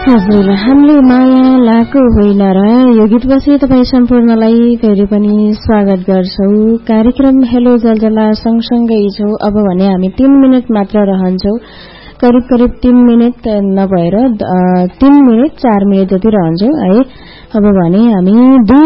हजुर, हामीले माया लाको होइन र यो गीतपछि तपाईँ सम्पूर्णलाई फेरि पनि स्वागत गर्छौ। कार्यक्रम हेलो जलजला सँगसँगै छौ। अब भने हामी 3 मिनट मात्र रहन्छौ, करिब 3 मिनट नभएर 3 मिनट 4 मिनट जति रहन्छौ है। अब भने हामी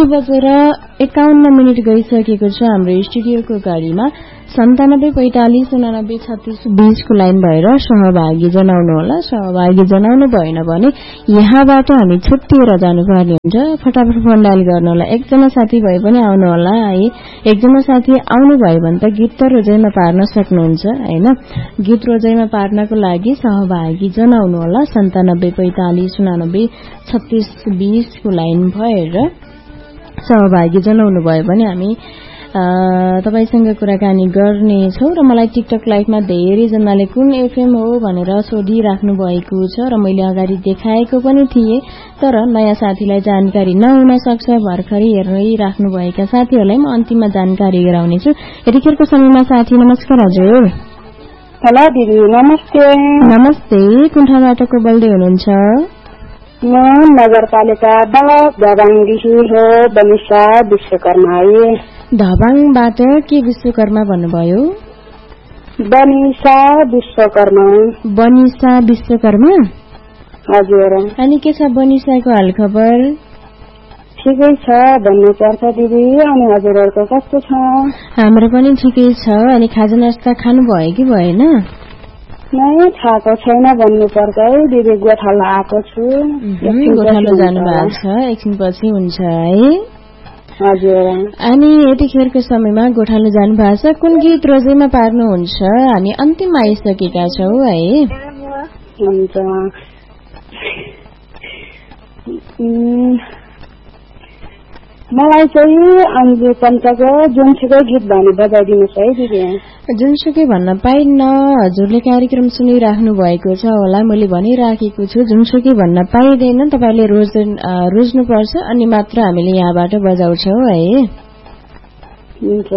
2:51 गइसकेको छ। हाम्रो स्टुडियोको घडीमा 97 45 89 36 20 को लाइन भएर सहभागी जनाउनु होला। सहभागी जनाउनु भएन भने यहाँबाट हामी छुट्टिएर जानुपर्ने हुन्छ। फटाफट फोन डायल गर्नु होला। एकजना साथी भए पनि आउनु होला है। एकजना साथी आउनु भयो भने त गीत त रोजाइमा पार्न सक्नुहुन्छ हैन। गीत रोजाइमा पार्नको लागि सहभागी जनाउनु होला। 97 45 89 36 20 को लाइन भएर सहभागी जनाउनु भयो भने हामी तपाईसँग कुराकानी गर्नेछौ। र मलाई टिकटक लाइभमा धेरैजनाले कुन एफएम हो भनेर सोधिराख्नु भएको छ र मैले अगाडि देखाएको पनि थिएँ, तर नयाँ साथीलाई जानकारी नहुन सक्छ। भर्खरै हेर्नै राख्नुभएका साथीहरूलाई म अन्तिममा जानकारी गराउनेछु। यतिखेरको समयमा साथी नमस्कार। हजुर हेलो दिदी, नमस्ते। नमस्ते, कुन ठाउँबाट को बोल्दै हुनुहुन्छ? म नगरपालिका दबाङदेखि हो, बनिसा विश्वकर्मा। धबाङबाट के विश्वकर्मा भन्नुभयो? बनिसा विश्वकर्मा। बनिसा विश्वकर्मा, हजुर। अनि के छ बनिसाको हाल खबर? ठिकै छ भन्नुपर्छ दिदी। अनि हजुरहरूको कस्तो छ? हाम्रो पनि ठिकै छ। अनि खाजा नास्ता खानु भयो कि भएन? नै खाएको छैन भन्नुपर्छ है दिदी। गोठालो आएको छु। गोठालो जानु भएको छ, एकछिनपछि हुन्छ है। हजुर। अनि यतिखेरको समयमा गोठालो जानु भएको छ। कुन गीत रोजाइमा पार्नुहुन्छ? हामी अन्तिममा आइसकेका छौ है। हुन्छ। मलाई चाहिँ अन्जु पञ्चको जुनसुकै गीत भने बजाइदिनुहोस् है दिदी। जुनसुकै भन्न पाइन्न। हजुरले कार्यक्रम सुनिराख्नु भएको छ होला, मैले भनिराखेको छु जुनसुकै भन्न पाइँदैन। तपाईँले रोज्नुपर्छ अनि मात्र हामीले यहाँबाट बजाउँछौँ है। हुन्छ।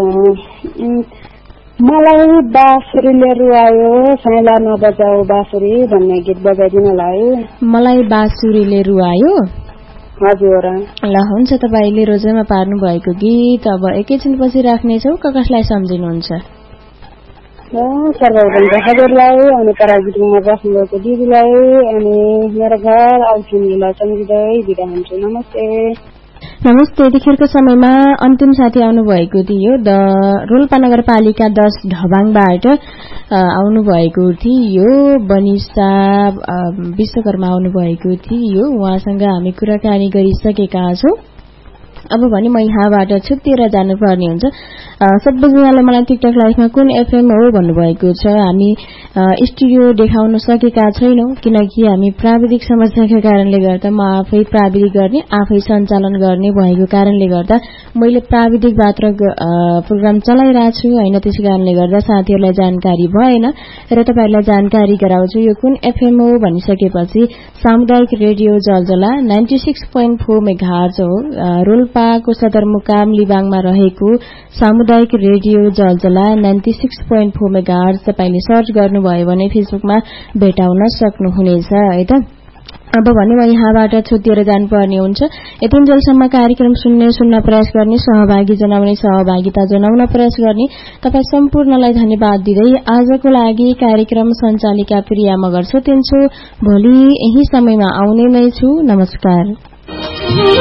मलाई बाँसुरीले रुवायो साइला नबजाऊ बाँसुरी भन्ने गीत बजाइदिनुलाई। मलाई बाँसुरीले रुवायो। हजुर। ल हुन्छ, तपाईँले रोजाइमा पार्नु भएको गीत अब एकैछिनपछि राख्नेछौ। कसलाई सम्झिनुहुन्छ? सर्वप्रथम हजुरलाई अनि परागीतमा बस्नुभएको दिदीलाई अनि मेरो घर आउथिनीलाई सम्झिँदै बिदा हुन्छु। नमस्ते। नमस्ते। यतिखेरको समयमा अन्तिम साथी आउनुभएको थियो। रोल्पा नगरपालिका 10 ढबाङबाट आउनुभएको थियो। बनिसा विश्वकर्मा आउनुभएको थियो। उहाँसँग हामी कुराकानी गरिसकेका छौँ। अब भने म यहाँबाट छुट्टिएर जानुपर्ने हुन्छ। सबैजनाले मलाई टिकटक लाइभमा कुन एफएम हो भन्नुभएको छ। हामी स्टुडियो देखाउन सकेका छैनौं किनकि हामी प्राविधिक समस्याका कारणले गर्दा म आफै प्राविधिक गर्ने, आफै सञ्चालन गर्ने भएको कारणले गर्दा मैले प्राविधिकबाट प्रोग्राम चलाइरहेको छु हैन। त्यसै कारणले गर्दा साथीहरुलाई जानकारी भएन र तपाईहरुलाई जानकारी गराउँछु। यो कुन एफएम हो भनिसकेपछि सामुदायिक रेडियो जलजला 96.4 मेगाहर्ज हो। रोल्पाको सदरमुकाम लिबाङमा रहेको सामुदायिक रेडियो जलजला 96.4 मेगाहर्ज तपाईले सर्च गर्नुभयो भने फेसबुकमा भेटाउन सक्नुहुनेछ है त। अब भने म यहाँबाट छुट्टिएर जानुपर्ने हुन्छ। यतिन्जेलसम्म कार्यक्रम सुन्न प्रयास गर्ने, सहभागी जनाउने, सहभागिता जनाउन प्रयास गर्ने तपाई सम्पूर्णलाई धन्यवाद दिँदै आजको लागि कार्यक्रम सञ्चालिका प्रिया मगर छुट्टिन्छु। भोलि यही समयमा आउने नै छु। नमस्कार।